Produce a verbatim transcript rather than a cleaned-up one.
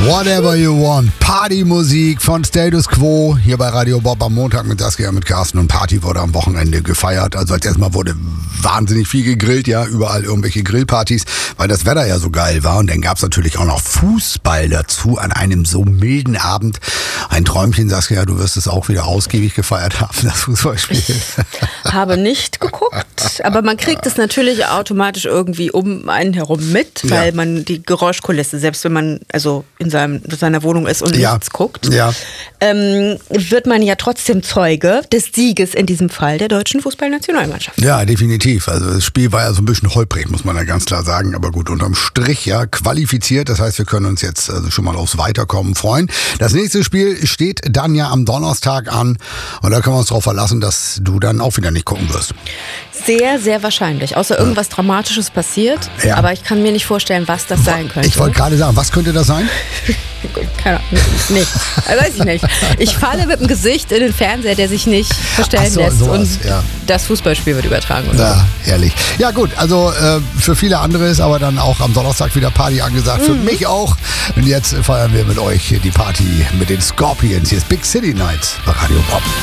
Whatever You Want. Partymusik von Status Quo hier bei Radio Bob am Montag mit Saskia, mit Carsten, und Party wurde am Wochenende gefeiert. Also als erstmal wurde wahnsinnig viel gegrillt, ja, überall irgendwelche Grillpartys, weil das Wetter ja so geil war. Und dann gab es natürlich auch noch Fußball dazu an einem so milden Abend. Ein Träumchen, Saskia, du wirst es auch wieder ausgiebig gefeiert haben, das Fußballspiel. Ich habe nicht geguckt, aber man kriegt es natürlich automatisch irgendwie um einen herum mit, weil Ja. man die Geräuschkulisse, selbst wenn man also in seinem, seiner Wohnung ist und Ja. nichts guckt, Ja. ähm, wird man ja trotzdem Zeuge des Sieges, in diesem Fall der deutschen Fußballnationalmannschaft. Ja, definitiv. Also das Spiel war ja so ein bisschen holprig, muss man ja ganz klar sagen. Aber gut, unterm Strich ja qualifiziert. Das heißt, wir können uns jetzt also schon mal aufs Weiterkommen freuen. Das nächste Spiel steht dann ja am Donnerstag an. Und da können wir uns darauf verlassen, dass du dann auch wieder nicht gucken wirst. Sehr, sehr wahrscheinlich. Außer irgendwas Dramatisches passiert. Ja. Aber ich kann mir nicht vorstellen, was das sein könnte. Ich wollte gerade sagen, was könnte das sein? Keine Ahnung. Nicht. Also weiß ich nicht. Ich falle mit dem Gesicht in den Fernseher, der sich nicht verstellen Ach so, lässt. sowas, und ja. das Fußballspiel wird übertragen. Oder? Ja, herrlich. Ja gut, also äh, für viele andere ist aber dann auch am Donnerstag wieder Party angesagt. Für mich auch. Und jetzt feiern wir mit euch die Party mit den Scorpions. Hier ist Big City Nights bei Radio Bob.